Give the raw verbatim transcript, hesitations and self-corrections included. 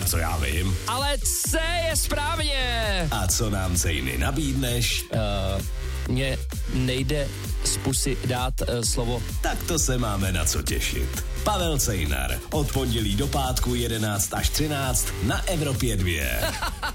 co já vím. Ale C je správně. A co nám Zejny nabídneš? Uh, mně nejde z pusy dát uh, slovo. Tak to se máme na co těšit. Pavel Cejnar, od pondělí do pátku jedenáct až třináct na Evropě dva.